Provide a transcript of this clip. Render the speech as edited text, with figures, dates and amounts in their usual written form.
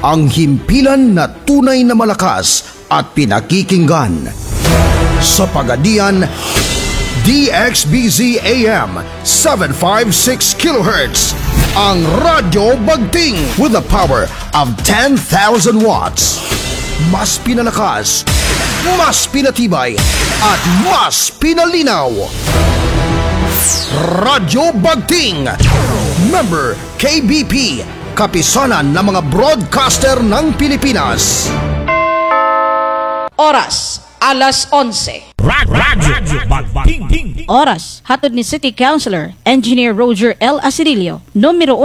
ang himpilan na tunay na malakas at pinakikinggan. Sa Pagadian, DXBZ AM 756 kHz, ang Radyo Bagting with the power of 10,000 watts. Mas pinalakas, mas pinatibay, at mas pinalinaw. Radyo Bagting, member KBP, kapisanan ng mga broadcaster ng Pilipinas. Oras, alas 11. Radyo Bagting. Oras, hatod ni City Councilor Engineer Roger L. Asirilio, numero